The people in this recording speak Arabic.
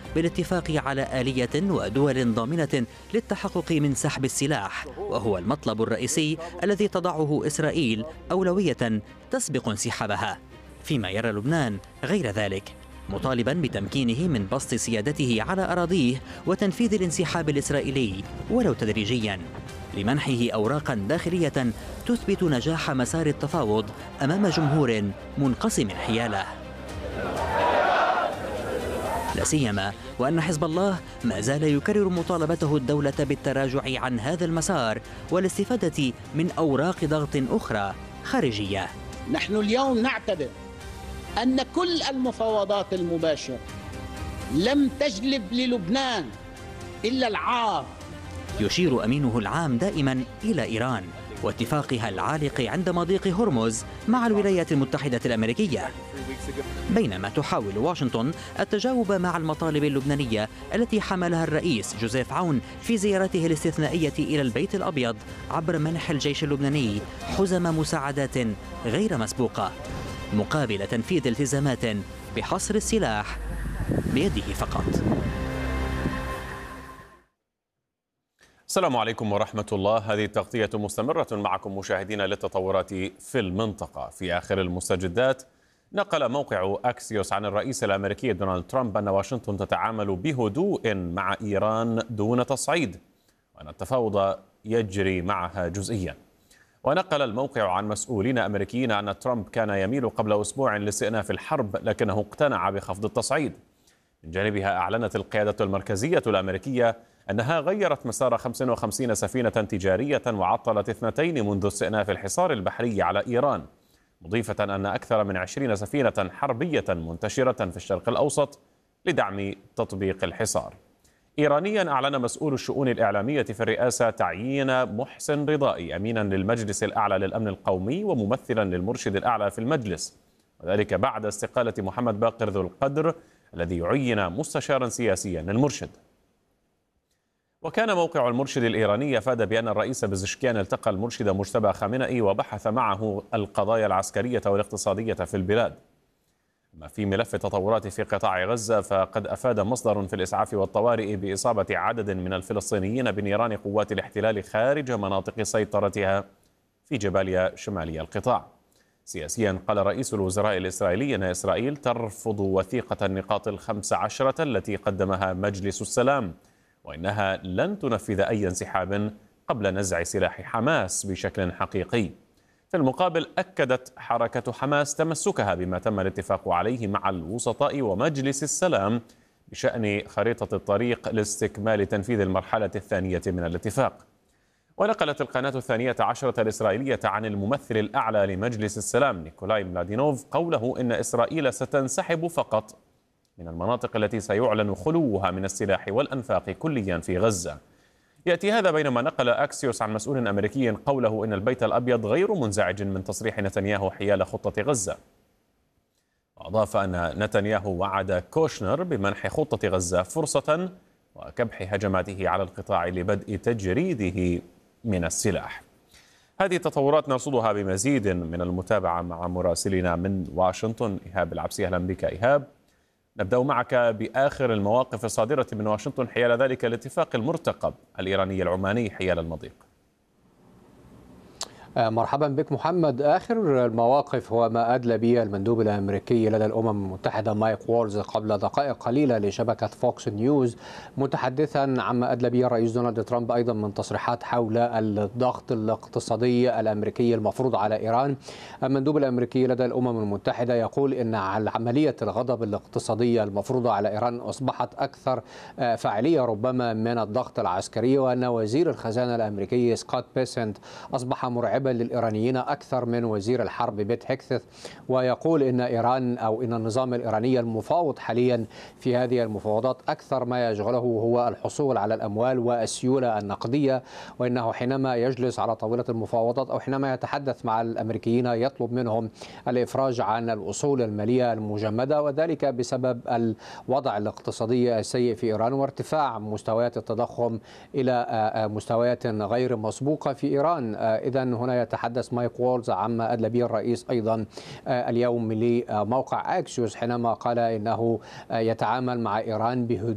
بالاتفاق على آلية ودول ضامنة للتحقق من سحب السلاح، وهو المطلب الرئيسي الذي تضعه إسرائيل أولوية تسبق انسحابها، فيما يرى لبنان غير ذلك، مطالبا بتمكينه من بسط سيادته على أراضيه وتنفيذ الانسحاب الإسرائيلي ولو تدريجيا، لمنحه أوراقا داخلية تثبت نجاح مسار التفاوض أمام جمهور منقسم حياله. لا سيما وأن حزب الله ما زال يكرر مطالبته الدولة بالتراجع عن هذا المسار والاستفادة من أوراق ضغط أخرى خارجية. نحن اليوم نعتبر أن كل المفاوضات المباشرة لم تجلب للبنان إلا العار. يشير أمينه العام دائما إلى إيران واتفاقها العالق عند مضيق هرمز مع الولايات المتحدة الأمريكية، بينما تحاول واشنطن التجاوب مع المطالب اللبنانية التي حملها الرئيس جوزيف عون في زيارته الاستثنائية إلى البيت الأبيض عبر منح الجيش اللبناني حزم مساعدات غير مسبوقة مقابل تنفيذ التزامات بحصر السلاح بيده فقط. السلام عليكم ورحمة الله. هذه التغطية مستمرة معكم مشاهدينا للتطورات في المنطقة. في آخر المستجدات، نقل موقع أكسيوس عن الرئيس الأمريكي دونالد ترامب أن واشنطن تتعامل بهدوء مع إيران دون تصعيد، وأن التفاوض يجري معها جزئيا. ونقل الموقع عن مسؤولين أمريكيين أن ترامب كان يميل قبل أسبوع لاستئناف الحرب، لكنه اقتنع بخفض التصعيد. من جانبها أعلنت القيادة المركزية الأمريكية أنها غيرت مسار 55 سفينة تجارية وعطلت 2 منذ استئناف الحصار البحري على إيران، مضيفة أن أكثر من 20 سفينة حربية منتشرة في الشرق الأوسط لدعم تطبيق الحصار. إيرانيا أعلن مسؤول الشؤون الإعلامية في الرئاسة تعيين محسن رضائي أمينا للمجلس الأعلى للأمن القومي وممثلا للمرشد الأعلى في المجلس، وذلك بعد استقالة محمد باقر ذو القدر الذي عين مستشارا سياسيا للمرشد. وكان موقع المرشد الإيراني أفاد بأن الرئيس بزشكيان التقى المرشد مجتبى خامنئي وبحث معه القضايا العسكرية والاقتصادية في البلاد. أما في ملف التطورات في قطاع غزة، فقد أفاد مصدر في الإسعاف والطوارئ بإصابة عدد من الفلسطينيين بنيران قوات الاحتلال خارج مناطق سيطرتها في جباليا شمالي القطاع. سياسيا، قال رئيس الوزراء الإسرائيلي أن إسرائيل ترفض وثيقة النقاط ال15 التي قدمها مجلس السلام، وإنها لن تنفذ أي انسحاب قبل نزع سلاح حماس بشكل حقيقي. في المقابل، أكدت حركة حماس تمسكها بما تم الاتفاق عليه مع الوسطاء ومجلس السلام بشأن خريطة الطريق لاستكمال تنفيذ المرحلة الثانية من الاتفاق. ونقلت القناة 12 الإسرائيلية عن الممثل الأعلى لمجلس السلام نيكولاي ملادينوف قوله إن إسرائيل ستنسحب فقط من المناطق التي سيعلن خلوها من السلاح والأنفاق كليا في غزة. يأتي هذا بينما نقل أكسيوس عن مسؤول أمريكي قوله إن البيت الأبيض غير منزعج من تصريح نتنياهو حيال خطة غزة. وأضاف أن نتنياهو وعد كوشنر بمنح خطة غزة فرصة وكبح هجماته على القطاع لبدء تجريده من السلاح. هذه التطورات نرصدها بمزيد من المتابعة مع مراسلنا من واشنطن إيهاب العبسي. أهلا بك إيهاب. نبدأ معك بآخر المواقف الصادرة من واشنطن حيال ذلك الاتفاق المرتقب الإيراني العماني حيال المضيق. مرحبا بك محمد. آخر المواقف هو ما أدلى به المندوب الأمريكي لدى الأمم المتحدة مايك وولز قبل دقائق قليلة لشبكة فوكس نيوز، متحدثا عما أدلى به الرئيس دونالد ترامب أيضا من تصريحات حول الضغط الاقتصادي الأمريكي المفروض على إيران. المندوب الأمريكي لدى الأمم المتحدة يقول إن عملية الغضب الاقتصادية المفروضة على إيران أصبحت أكثر فاعلية ربما من الضغط العسكري، وأن وزير الخزانة الأمريكي سكوت بيسنت أصبح مرعبا للإيرانيين أكثر من وزير الحرب بيت هيكسث، ويقول إن إيران أو إن النظام الإيراني المفاوض حاليا في هذه المفاوضات أكثر ما يشغله هو الحصول على الأموال والسيولة النقدية، وإنه حينما يجلس على طاولة المفاوضات أو حينما يتحدث مع الأمريكيين يطلب منهم الإفراج عن الأصول المالية المجمدة، وذلك بسبب الوضع الاقتصادي السيء في إيران وارتفاع مستويات التضخم إلى مستويات غير مسبوقة في إيران. إذا هنا يتحدث مايك وولز عما أدلى به الرئيس أيضا اليوم لموقع أكسيوس حينما قال إنه يتعامل مع إيران بهدوء